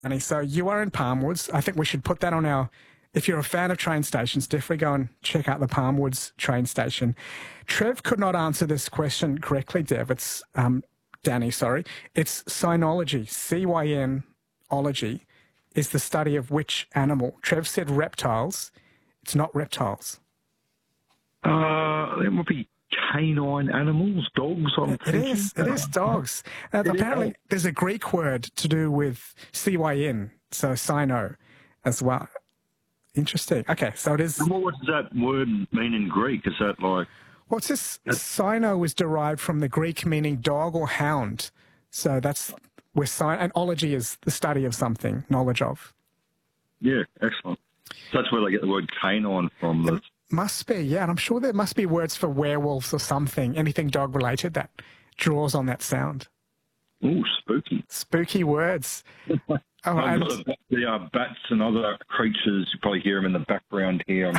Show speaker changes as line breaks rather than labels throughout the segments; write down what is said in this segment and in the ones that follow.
Danny, so you are in Palmwoods. I think we should put that on our... If you're a fan of train stations, definitely go and check out the Palmwoods train station. Trev could not answer this question correctly, Danny, sorry. It's cynology, C-Y-N-ology, is the study of which animal? Trev said reptiles. It's not reptiles.
It would be canine animals, dogs, I'm thinking.
It is dogs. Apparently, there's a Greek word to do with C-Y-N, so cyno as well. Interesting. Okay, so it is...
And what does that word mean in Greek? Is that like...
Well, it's just cyno was derived from the Greek meaning dog or hound. So that's where and ology is the study of something, knowledge of.
Yeah, excellent. So that's where they get the word canine from.
It must be, yeah. And I'm sure there must be words for werewolves or something, anything dog-related that draws on that sound.
Ooh, spooky.
Spooky words.
The bats and other creatures, you probably hear them in the background here.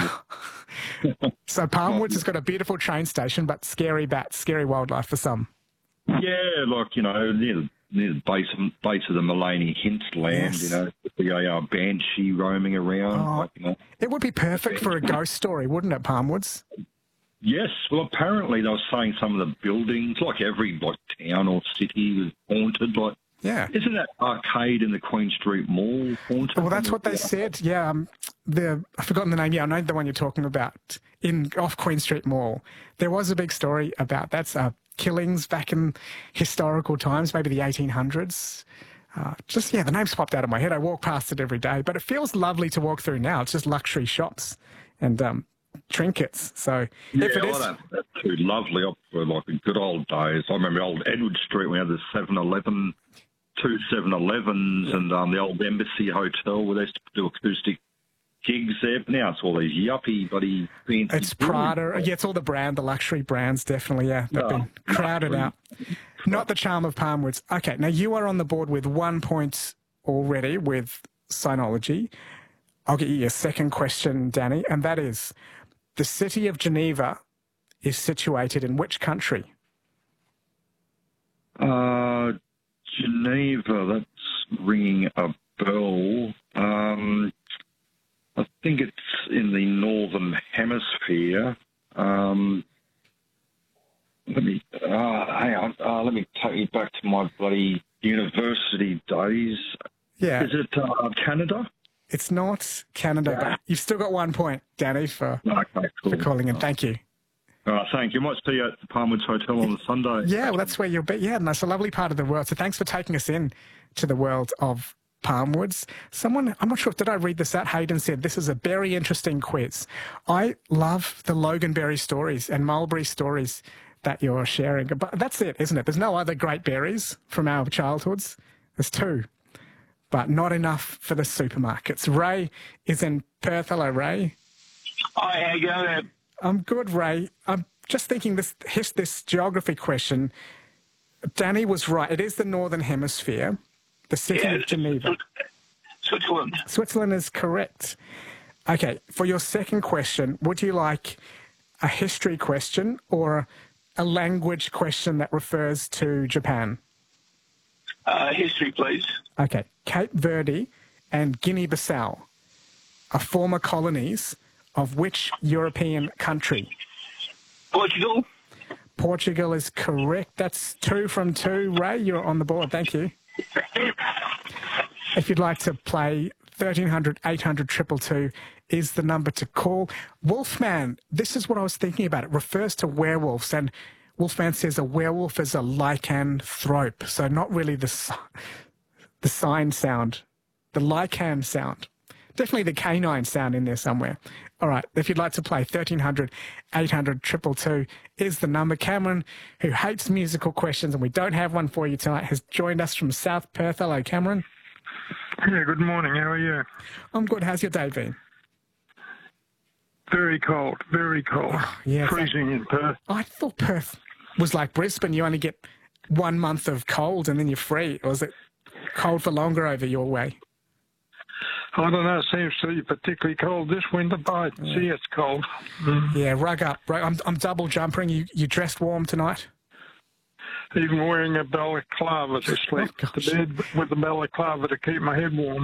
So Palmwoods has got a beautiful train station, but scary bats, scary wildlife for some.
Yeah, like, near the base of the Mullaney hinterland,
Yes.
the banshee roaming around.
It would be perfect for a ghost story, wouldn't it, Palmwoods?
Yes, well, apparently they were saying some of the buildings, like every town or city, was haunted.
Yeah.
Isn't that arcade in the Queen Street Mall haunted?
Well, that's what they said. Yeah, I've forgotten the name. Yeah, I know the one you're talking about off Queen Street Mall. There was a big story about that. Killings back in historical times, maybe the 1800s. The name's popped out of my head. I walk past it every day, but it feels lovely to walk through now. It's just luxury shops and trinkets. So if it is...
that's too lovely up for the good old days. I remember old Edward Street, we had the 7-Eleven, two 7-Elevens, and the old Embassy Hotel where they used to do acoustic gigs there. But now it's all these yuppie buddy fancy.
It's Prada. Yeah, it's all the luxury brands, definitely. Yeah, they've been crowded out. Not the charm of Palmwoods. Okay, now you are on the board with 1 point already with cynology. I'll get you your second question, Danny, and that is, the city of Geneva is situated in which country?
Geneva, that's ringing a bell. I think it's in the Northern Hemisphere. Let me hang on. Let me take you back to my bloody university days.
Yeah.
Is it Canada?
It's not Canada, but you've still got 1 point, Danny, for calling in. Thank you.
Thank you. Might see you at the Palmwoods Hotel on the Sunday.
Yeah, well, that's where you'll be. Yeah, and that's a lovely part of the world. So thanks for taking us in to the world of Palmwoods. Someone, I'm not sure, did I read this out? Hayden said, this is a very interesting quiz. I love the Loganberry stories and mulberry stories that you're sharing. But that's it, isn't it? There's no other great berries from our childhoods. There's two, but not enough for the supermarkets. Ray is in Perth. Hello, Ray.
Hi, how you going?
I'm good, Ray. I'm just thinking this geography question. Danny was right. It is the Northern Hemisphere, the city of Geneva.
Switzerland.
Switzerland is correct. Okay, for your second question, would you like a history question or a language question that refers to Japan?
History, please.
Okay. Cape Verde and Guinea-Bissau are former colonies of which European country?
Portugal.
Portugal is correct. That's 2 from 2. Ray, you're on the board. Thank you. If you'd like to play, 1300 800 222 is the number to call. Wolfman, this is what I was thinking about. It refers to werewolves, and Wolfman says a werewolf is a lycanthrope, so not really the sign sound, the lycan sound. Definitely the canine sound in there somewhere. All right, if you'd like to play, 1300 800 222 is the number. Cameron, who hates musical questions, and we don't have one for you tonight, has joined us from South Perth. Hello, Cameron.
Yeah, good morning. How are you?
I'm good. How's your day been?
Very cold, very cold.
Oh, yeah,
freezing in Perth.
I thought Perth was like Brisbane. You only get 1 month of cold and then you're free. Or is it cold for longer over your way?
I don't know. It seems to be particularly cold this winter, but I see it's cold.
Yeah, rug up. I'm double jumpering. You dressed warm tonight?
even wearing a balaclava to sleep
Oh,
to bed with a balaclava to keep my head warm.